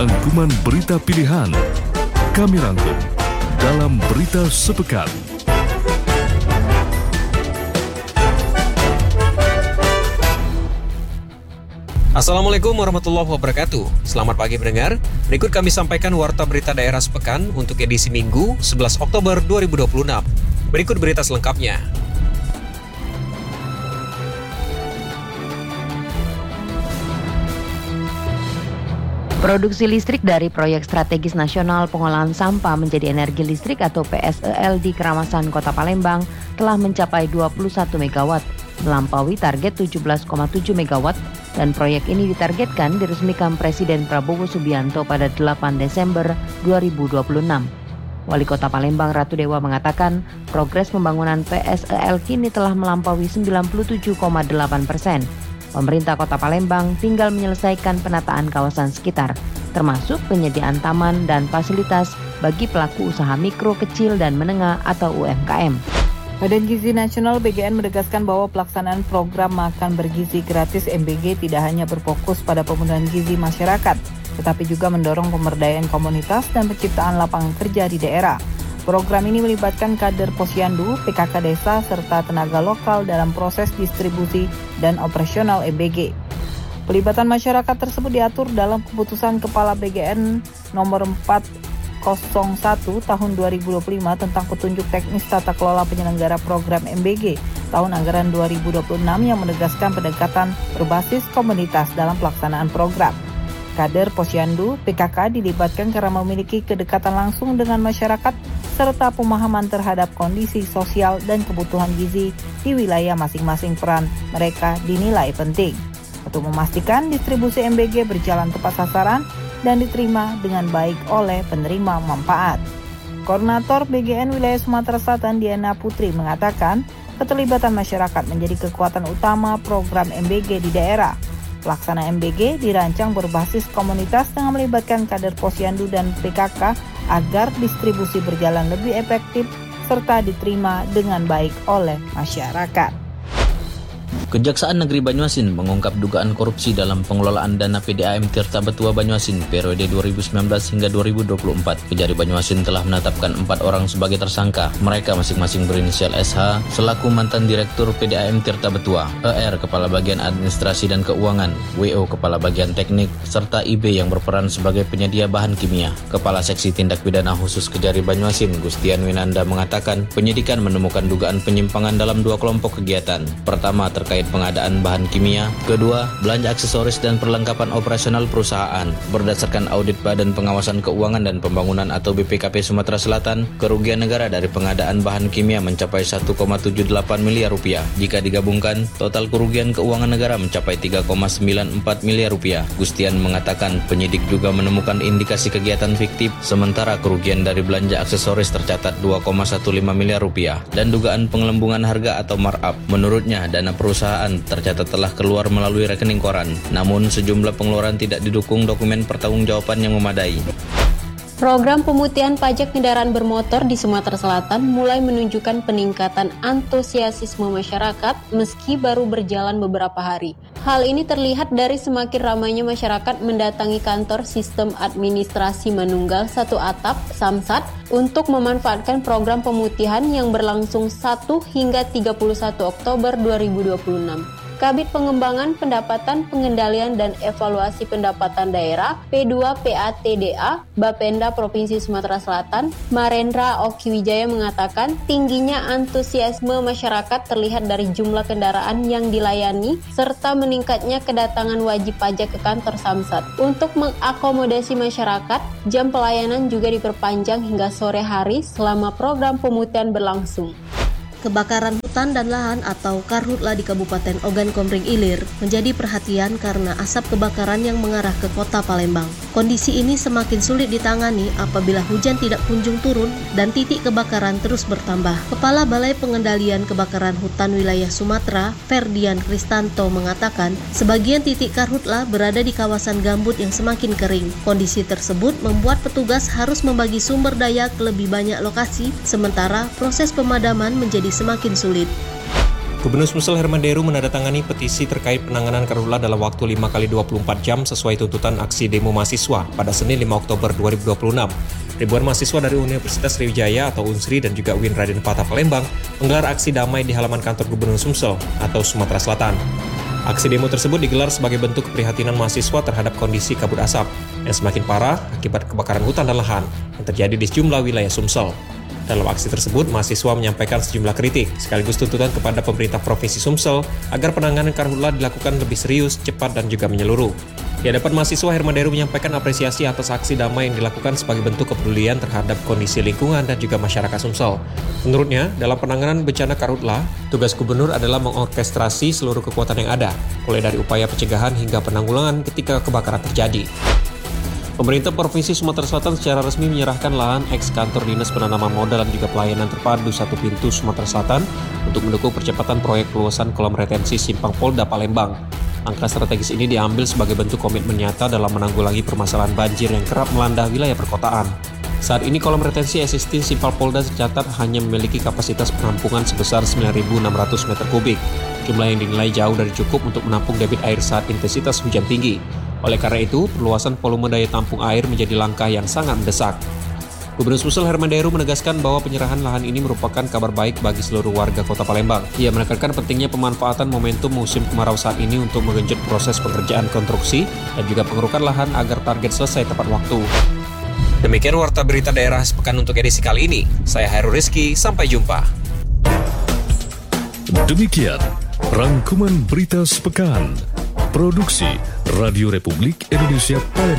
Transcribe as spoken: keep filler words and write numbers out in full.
Rangkuman berita pilihan kami rangkum dalam Berita Sepekan. Assalamualaikum warahmatullahi wabarakatuh. Selamat pagi pendengar. Berikut kami sampaikan warta berita daerah sepekan untuk edisi Minggu sebelas Oktober dua ribu dua puluh enam. Berikut berita selengkapnya. Produksi listrik dari Proyek Strategis Nasional Pengolahan Sampah Menjadi Energi Listrik atau P S E L di Keramasan Kota Palembang telah mencapai dua puluh satu megawatt, melampaui target tujuh belas koma tujuh megawatt, dan proyek ini ditargetkan diresmikan Presiden Prabowo Subianto pada delapan Desember dua ribu dua puluh enam. Wali Kota Palembang Ratu Dewa mengatakan progres pembangunan P S E L kini telah melampaui sembilan puluh tujuh koma delapan persen. Pemerintah Kota Palembang tinggal menyelesaikan penataan kawasan sekitar, termasuk penyediaan taman dan fasilitas bagi pelaku usaha mikro, kecil, dan menengah atau U M K M. Badan Gizi Nasional B G N menegaskan bahwa pelaksanaan program makan bergizi gratis M B G tidak hanya berfokus pada pemenuhan gizi masyarakat, tetapi juga mendorong pemberdayaan komunitas dan penciptaan lapangan kerja di daerah. Program ini melibatkan kader posyandu, P K K desa, serta tenaga lokal dalam proses distribusi dan operasional M B G. Pelibatan masyarakat tersebut diatur dalam keputusan Kepala B G N nomor empat nol satu tahun dua ribu dua puluh lima tentang petunjuk teknis tata kelola penyelenggara program M B G tahun anggaran dua ribu dua puluh enam yang menegaskan pendekatan berbasis komunitas dalam pelaksanaan program. Kader posyandu P K K dilibatkan karena memiliki kedekatan langsung dengan masyarakat serta pemahaman terhadap kondisi sosial dan kebutuhan gizi di wilayah masing-masing. Peran mereka dinilai penting untuk memastikan distribusi M B G berjalan tepat sasaran dan diterima dengan baik oleh penerima manfaat. Koordinator B G N Wilayah Sumatera Selatan Diana Putri mengatakan keterlibatan masyarakat menjadi kekuatan utama program M B G di daerah. Pelaksana M B G dirancang berbasis komunitas dengan melibatkan kader posyandu dan P K K agar distribusi berjalan lebih efektif serta diterima dengan baik oleh masyarakat. Kejaksaan Negeri Banyuasin mengungkap dugaan korupsi dalam pengelolaan dana P D A M Tirta Betua Banyuasin periode dua ribu sembilan belas hingga dua ribu dua puluh empat. Kejari Banyuasin telah menetapkan empat orang sebagai tersangka. Mereka masing-masing berinisial S H selaku mantan Direktur P D A M Tirta Betua, E R Kepala Bagian Administrasi dan Keuangan, W O Kepala Bagian Teknik, serta I B yang berperan sebagai penyedia bahan kimia. Kepala Seksi Tindak Pidana Khusus Kejari Banyuasin, Gustian Winanda mengatakan penyidikan menemukan dugaan penyimpangan dalam dua kelompok kegiatan. Pertama, terkait pengadaan bahan kimia, kedua, belanja aksesoris dan perlengkapan operasional perusahaan. Berdasarkan audit Badan Pengawasan Keuangan dan Pembangunan atau B P K P Sumatera Selatan, kerugian negara dari pengadaan bahan kimia mencapai satu koma tujuh delapan miliar rupiah. Jika digabungkan, total kerugian keuangan negara mencapai tiga koma sembilan empat miliar rupiah. Gustian mengatakan penyidik juga menemukan indikasi kegiatan fiktif, sementara kerugian dari belanja aksesoris tercatat dua koma satu lima miliar rupiah dan dugaan pengelembungan harga atau markup. Menurutnya, dana perusahaan tercatat telah keluar melalui rekening koran, namun sejumlah pengeluaran tidak didukung dokumen pertanggungjawaban yang memadai. Program pemutihan pajak kendaraan bermotor di Sumatera Selatan mulai menunjukkan peningkatan antusiasme masyarakat meski baru berjalan beberapa hari. Hal ini terlihat dari semakin ramainya masyarakat mendatangi kantor Sistem Administrasi Manunggal Satu Atap (Samsat) untuk memanfaatkan program pemutihan yang berlangsung satu hingga tiga puluh satu Oktober dua ribu dua puluh enam. Kabid Pengembangan Pendapatan, Pengendalian dan Evaluasi Pendapatan Daerah P dua P A T D A Bapenda Provinsi Sumatera Selatan, Marendra Okiwijaya mengatakan tingginya antusiasme masyarakat terlihat dari jumlah kendaraan yang dilayani serta meningkatnya kedatangan wajib pajak ke kantor Samsat. Untuk mengakomodasi masyarakat, jam pelayanan juga diperpanjang hingga sore hari selama program pemutihan berlangsung. Kebakaran hutan dan lahan atau Karhutla di Kabupaten Ogan Komering Ilir menjadi perhatian karena asap kebakaran yang mengarah ke kota Palembang. Kondisi ini semakin sulit ditangani apabila hujan tidak kunjung turun dan titik kebakaran terus bertambah. Kepala Balai Pengendalian Kebakaran Hutan Wilayah Sumatera, Ferdian Kristanto mengatakan, sebagian titik Karhutla berada di kawasan gambut yang semakin kering. Kondisi tersebut membuat petugas harus membagi sumber daya ke lebih banyak lokasi, sementara proses pemadaman menjadi semakin sulit. Gubernur Sumsel Herman Deru menandatangani petisi terkait penanganan karhutla dalam waktu lima kali dua puluh empat jam sesuai tuntutan aksi demo mahasiswa pada Senin lima Oktober dua ribu dua puluh enam. Ribuan mahasiswa dari Universitas Sriwijaya atau Unsri dan juga U I N Raden Patah Palembang menggelar aksi damai di halaman kantor Gubernur Sumsel atau Sumatera Selatan. Aksi demo tersebut digelar sebagai bentuk keprihatinan mahasiswa terhadap kondisi kabut asap yang semakin parah akibat kebakaran hutan dan lahan yang terjadi di sejumlah wilayah Sumsel. Dalam aksi tersebut, mahasiswa menyampaikan sejumlah kritik sekaligus tuntutan kepada pemerintah Provinsi Sumsel agar penanganan karhutla dilakukan lebih serius, cepat, dan juga menyeluruh. Di hadapan mahasiswa, Herman Deru menyampaikan apresiasi atas aksi damai yang dilakukan sebagai bentuk kepedulian terhadap kondisi lingkungan dan juga masyarakat Sumsel. Menurutnya, dalam penanganan bencana karhutla, tugas gubernur adalah mengorkestrasi seluruh kekuatan yang ada, mulai dari upaya pencegahan hingga penanggulangan ketika kebakaran terjadi. Pemerintah Provinsi Sumatera Selatan secara resmi menyerahkan lahan eks kantor Dinas Penanaman Modal dan juga Pelayanan Terpadu Satu Pintu Sumatera Selatan untuk mendukung percepatan proyek peluasan kolam retensi Simpang Polda Palembang. Langkah strategis ini diambil sebagai bentuk komitmen nyata dalam menanggulangi permasalahan banjir yang kerap melanda wilayah perkotaan. Saat ini kolam retensi existing Simpang Polda tercatat hanya memiliki kapasitas penampungan sebesar sembilan ribu enam ratus meter kubik, jumlah yang dinilai jauh dari cukup untuk menampung debit air saat intensitas hujan tinggi. Oleh karena itu, perluasan volume daya tampung air menjadi langkah yang sangat mendesak. Gubernur Sumsel Herman Deru menegaskan bahwa penyerahan lahan ini merupakan kabar baik bagi seluruh warga Kota Palembang. Ia menekankan pentingnya pemanfaatan momentum musim kemarau saat ini untuk menggenjot proses pengerjaan konstruksi dan juga pengerukan lahan agar target selesai tepat waktu. Demikian Warta Berita Daerah Sepekan untuk edisi kali ini. Saya Hairul Rizky, sampai jumpa. Demikian rangkuman berita sepekan. Produksi Radio Republik Indonesia Palembang.